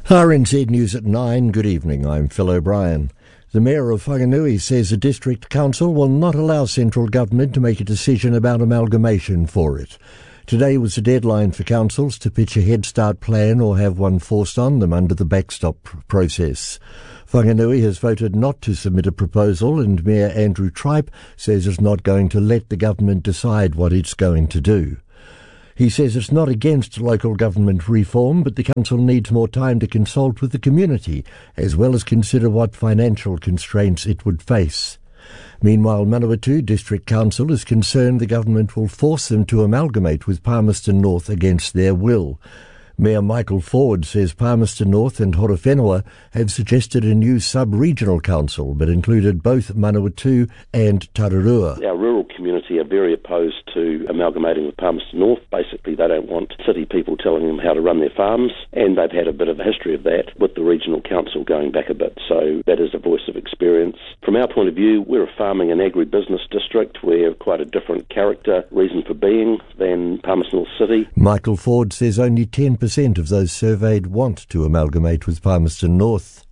RNZ News at 9. Good evening, I'm Phil O'Brien. The Mayor of Whanganui says the District Council will not allow central government to make a decision about amalgamation for it. Today was the deadline for councils to pitch a Head Start plan or have one forced on them under the backstop process. Whanganui has voted not to submit a proposal, and Mayor Andrew Tripe says it's not going to let the government decide what it's going to do. He says it's not against local government reform, but the council needs more time to consult with the community, as well as consider what financial constraints it would face. Meanwhile, Manawatu District Council is concerned the government will force them to amalgamate with Palmerston North against their will. Mayor Michael Ford says Palmerston North and Horowhenua have suggested a new sub-regional council, but included both Manawatu and Tararua. Our rural community are very opposed to amalgamating with Palmerston North. Basically, they don't want city people telling them how to run their farms, and they've had a bit of a history of that with the regional council going back a bit. So that is a voice of experience. From our point of view, we're a farming and agribusiness district. We're quite a different character, reason for being, than Palmerston North City. Michael Ford says only 10% of those surveyed want to amalgamate with Palmerston North.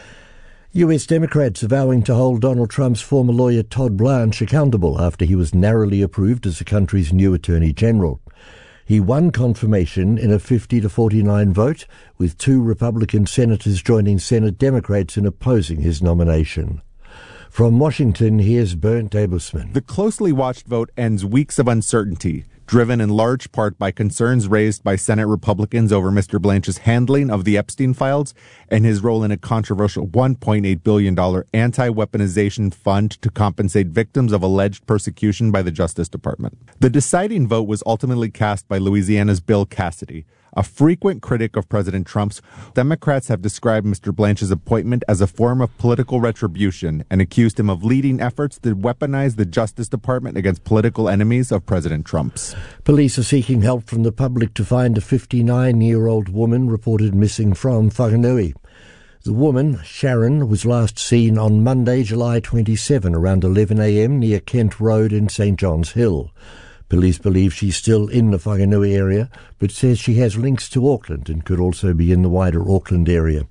US Democrats are vowing to hold Donald Trump's former lawyer Todd Blanche accountable after he was narrowly approved as the country's new Attorney General. He won confirmation in a 50-49 vote, with 2 Republican senators joining Senate Democrats in opposing his nomination. From Washington, here's Bernd Abelsman. The closely watched vote ends weeks of uncertainty, driven in large part by concerns raised by Senate Republicans over Mr. Blanche's handling of the Epstein files and his role in a controversial $1.8 billion anti-weaponization fund to compensate victims of alleged persecution by the Justice Department. The deciding vote was ultimately cast by Louisiana's Bill Cassidy, a frequent critic of President Trump's. Democrats have described Mr. Blanche's appointment as a form of political retribution and accused him of leading efforts to weaponize the Justice Department against political enemies of President Trump's. Police are seeking help from the public to find a 59-year-old woman reported missing from Whanganui. The woman, Sharon, was last seen on Monday, July 27, around 11 a.m. near Kent Road in St. John's Hill. Police believe she's still in the Whanganui area, but says she has links to Auckland and could also be in the wider Auckland area.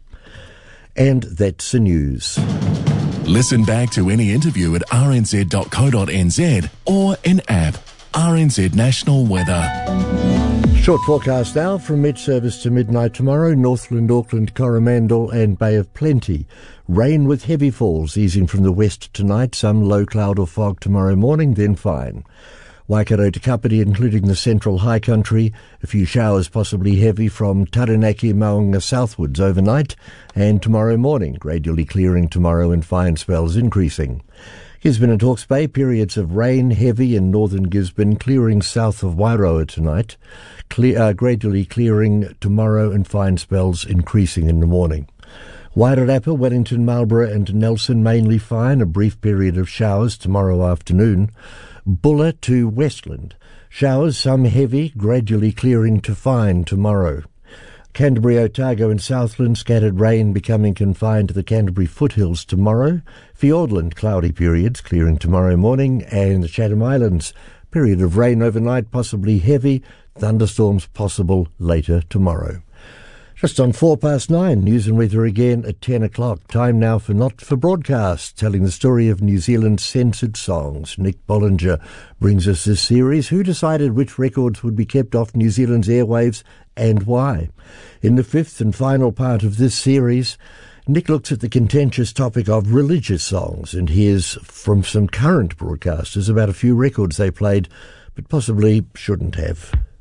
And that's the news. Listen back to any interview at rnz.co.nz or in app RNZ National Weather. Short forecast now from mid-service to midnight tomorrow, Northland, Auckland, Coromandel and Bay of Plenty. Rain with heavy falls easing from the west tonight, some low cloud or fog tomorrow morning, then fine. Waikato to Kapiti, including the central high country, a few showers possibly heavy from Taranaki, Maunga southwards overnight, and tomorrow morning, gradually clearing tomorrow and fine spells increasing. Gisborne and Hawke's Bay, periods of rain heavy in northern Gisborne, clearing south of Wairoa tonight, gradually clearing tomorrow and fine spells increasing in the morning. Wairarapa, Wellington, Marlborough and Nelson mainly fine, a brief period of showers tomorrow afternoon. Bulla to Westland, showers, some heavy, gradually clearing to fine tomorrow. Canterbury, Otago and Southland, scattered rain becoming confined to the Canterbury foothills tomorrow. Fiordland, cloudy periods, clearing tomorrow morning. And the Chatham Islands, period of rain overnight, possibly heavy, thunderstorms possible later tomorrow. Just on 9:04, news and weather again at 10 o'clock. Time now for Not For Broadcast, telling the story of New Zealand's censored songs. Nick Bollinger brings us this series. Who decided which records would be kept off New Zealand's airwaves and why? In the 5th and final part of this series, Nick looks at the contentious topic of religious songs and hears from some current broadcasters about a few records they played but possibly shouldn't have.